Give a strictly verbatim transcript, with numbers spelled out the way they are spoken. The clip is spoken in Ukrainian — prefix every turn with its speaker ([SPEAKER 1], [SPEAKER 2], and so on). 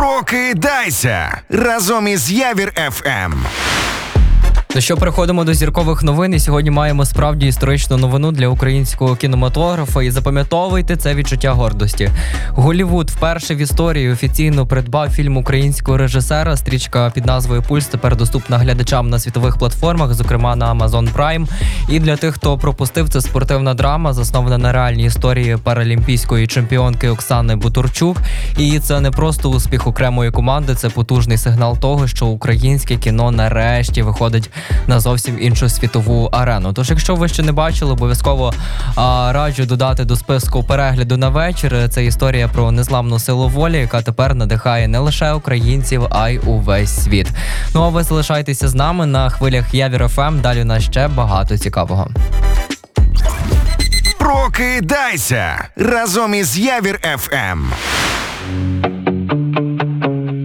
[SPEAKER 1] Прокидайся разом із Явір еф ем.
[SPEAKER 2] Ну що, переходимо до зіркових новин, і сьогодні маємо справді історичну новину для українського кінематографа. І запам'ятовуйте це відчуття гордості. Голлівуд вперше в історії офіційно придбав фільм українського режисера. Стрічка під назвою «Пульс» тепер доступна глядачам на світових платформах, зокрема на Amazon Prime. І для тих, хто пропустив, це спортивна драма, заснована на реальній історії паралімпійської чемпіонки Оксани Бутурчук. І це не просто успіх окремої команди, це потужний сигнал того, що українське кіно нарешті виходить на зовсім іншу світову арену. Тож, якщо ви ще не бачили, обов'язково а, раджу додати до списку перегляду на вечір. Це історія про незламну силу волі, яка тепер надихає не лише українців, а й увесь світ. Ну а ви залишайтеся з нами на хвилях Явір еф ем. Далі у нас ще багато цікавого.
[SPEAKER 1] Прокидайся разом із Явір еф ем.